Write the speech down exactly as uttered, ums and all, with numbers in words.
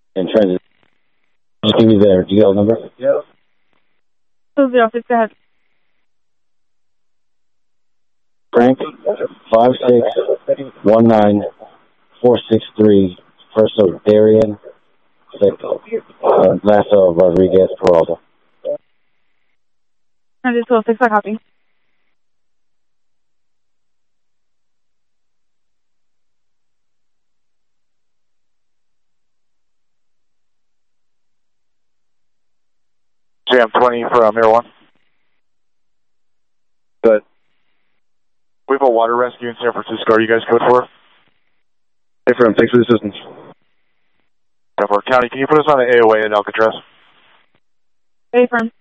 in transit. Just give me the G L number. Yeah. two zero six, go ahead. Frank, five six one nine four six three, first of Darien, uh, last of Rodriguez Peralta. Transit two oh six, I copy. J M twenty from Air One. Good. We have a water rescue in San Francisco. Are you guys code for? Hey, firm. Thanks for the assistance. County, can you put us on an A O A in Alcatraz? A firm.